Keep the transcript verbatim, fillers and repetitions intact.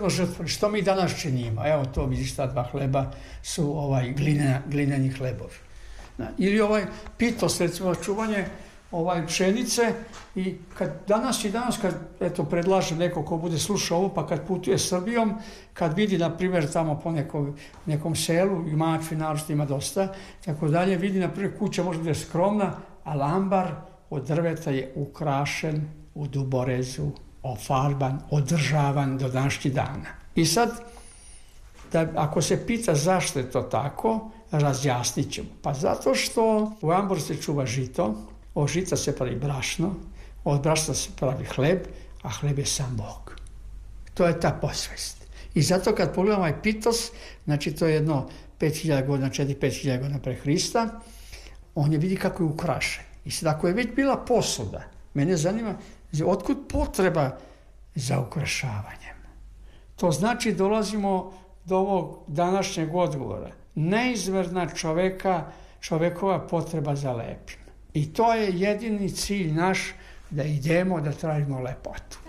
budemo žrtvovali. Što mi danas činimo? Evo to vidiš, ta dva hleba su ovaj glineni, glineni hlebovi. Ili ovaj pitos, recimo čuvanje ovaj pšenice i kad danas i danas kad eto predlaže neko ko bude slušao ovo pa kad putuje Srbijom, kad vidi na primjer tamo po nekom, nekom selu, i Mačvi naročito ima dosta, tako dalje, vidi na primjer kuća možda da je skromna, a lambar od drveta je ukrašen u duborezu, ofarban, održavan do današnjih dana. I sad, da, ako se pita zašto je to tako, razjasnit ćemo. Pa zato što u amboru se čuva žito, od žita se pravi brašno, od brašna se pravi hleb, a hleb je sam Bog. To je ta posvest. I zato kad pogledamo ovaj pitos, znači to je jedno pet hiljada godina, četiri do pet hiljada godina pre Hrista, on je vidi kako je ukrašen. I sad ako je već bila posuda, mene zanima, otkud potreba za ukrašavanjem? To znači dolazimo do ovog današnjeg odgovora. Neizmerna čoveka, čovekova potreba za lepim. I to je jedini cilj naš, da idemo da tražimo lepotu.